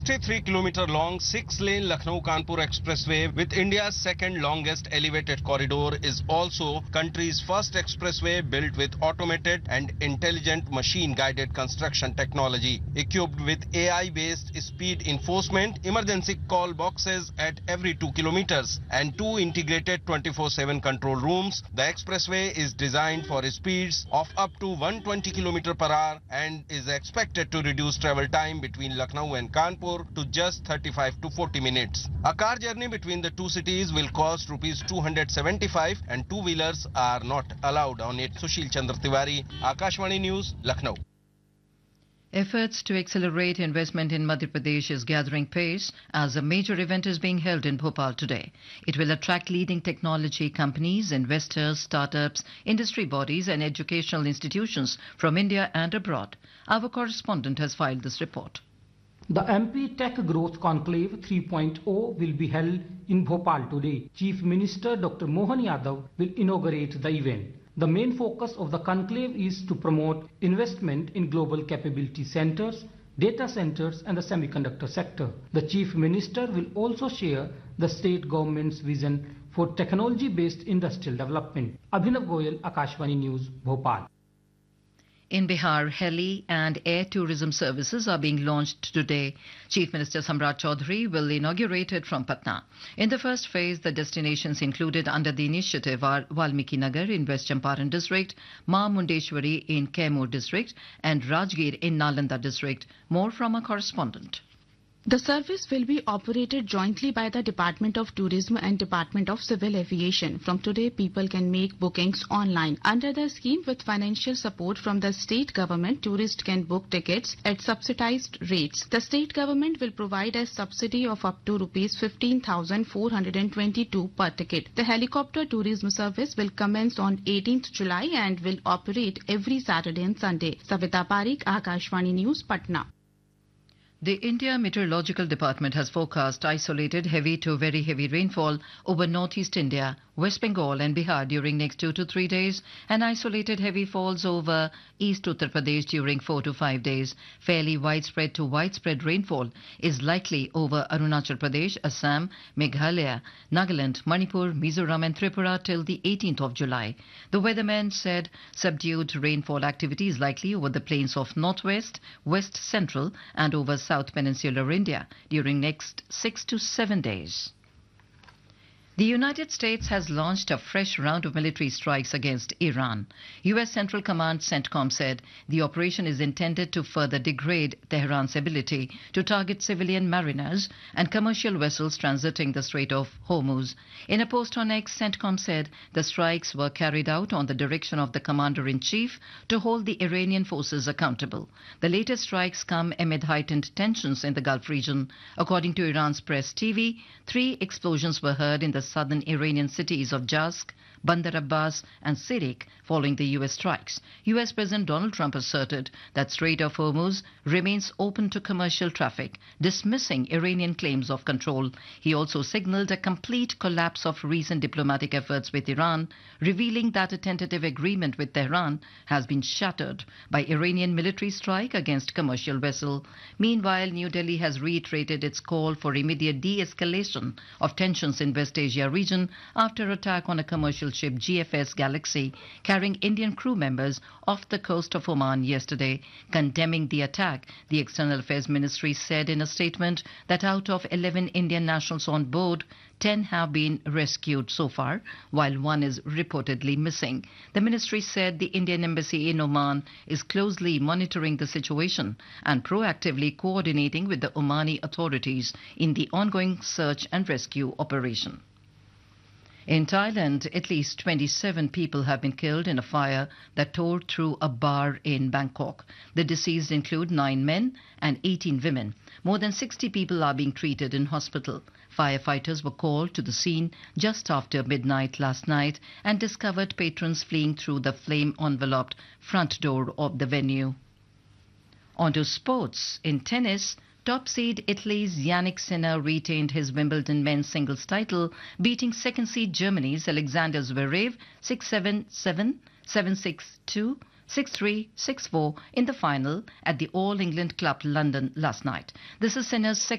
63-kilometer long 6-lane Lucknow-Kanpur expressway with India's second longest elevated corridor is also country's first expressway built with automated and intelligent machine-guided construction technology. Equipped with AI-based speed enforcement, emergency call boxes at every 2 kilometers and 2 integrated 24/7 control rooms, the expressway is designed for speeds of up to 120 km per hour and is expected to reduce travel time between Lucknow and Kanpur to just 35 to 40 minutes. A car journey between the two cities will cost rupees 275 and two-wheelers are not allowed on it. Sushil Chandra Tiwari, Akashvani News, Lucknow. Efforts to accelerate investment in Madhya Pradesh is gathering pace as a major event is being held in Bhopal today. It will attract leading technology companies, investors, startups, industry bodies and educational institutions from India and abroad. Our correspondent has filed this report. The MP Tech Growth Conclave 3.0 will be held in Bhopal today. Chief Minister Dr. Mohan Yadav will inaugurate the event. The main focus of the conclave is to promote investment in global capability centers, data centers and the semiconductor sector. The Chief Minister will also share the state government's vision for technology-based industrial development. Abhinav Goyal, Akashvani News, Bhopal. In Bihar, heli and air tourism services are being launched today. Chief Minister Samrat Chaudhary will inaugurate it from Patna. In the first phase, the destinations included under the initiative are Valmiki Nagar in West Champaran district, Ma Mundeshwari in Kaimur district and Rajgir in Nalanda district. More from a correspondent. The service will be operated jointly by the Department of Tourism and Department of Civil Aviation. From today, people can make bookings online. Under the scheme, with financial support from the state government, tourists can book tickets at subsidized rates. The state government will provide a subsidy of up to Rs 15,422 per ticket. The helicopter tourism service will commence on 18th July and will operate every Saturday and Sunday. Savita Parikh, Akashvani News, Patna. The India Meteorological Department has forecast isolated heavy to very heavy rainfall over northeast India, West Bengal and Bihar during next 2 to 3 days and isolated heavy falls over East Uttar Pradesh during 4 to 5 days. Fairly widespread to widespread rainfall is likely over Arunachal Pradesh, Assam, Meghalaya, Nagaland, Manipur, Mizoram and Tripura till the 18th of July. The weatherman said subdued rainfall activity is likely over the plains of northwest, west central and over South Peninsular India during next 6 to 7 days. The United States has launched a fresh round of military strikes against Iran. U.S. Central Command CENTCOM said the operation is intended to further degrade Tehran's ability to target civilian mariners and commercial vessels transiting the Strait of Hormuz. In a post on X, CENTCOM said the strikes were carried out on the direction of the Commander-in-Chief to hold the Iranian forces accountable. The latest strikes come amid heightened tensions in the Gulf region. According to Iran's press TV, 3 explosions were heard in the southern Iranian cities of Jask, Bandar Abbas and Sirik following the U.S. strikes. U.S. President Donald Trump asserted that Strait of Hormuz remains open to commercial traffic, dismissing Iranian claims of control. He also signaled a complete collapse of recent diplomatic efforts with Iran, revealing that a tentative agreement with Tehran has been shattered by Iranian military strike against commercial vessel. Meanwhile, New Delhi has reiterated its call for immediate de-escalation of tensions in West Asia region after attack on a commercial ship GFS Galaxy carrying Indian crew members off the coast of Oman yesterday. Condemning the attack, the External Affairs Ministry said in a statement that out of 11 Indian nationals on board, 10 have been rescued so far, while 1 is reportedly missing. The ministry said the Indian embassy in Oman is closely monitoring the situation and proactively coordinating with the Omani authorities in the ongoing search and rescue operation. In Thailand, at least 27 people have been killed in a fire that tore through a bar in Bangkok. The deceased include 9 men and 18 women. More than 60 people are being treated in hospital. Firefighters were called to the scene just after midnight last night and discovered patrons fleeing through the flame-enveloped front door of the venue. On to sports. In tennis, top seed Italy's Yannick Sinner retained his Wimbledon men's singles title, beating second seed Germany's Alexander Zverev 6-7, 7-6-2, 6-3, 6-4 in the final at the All England Club London last night. This is Sinner's second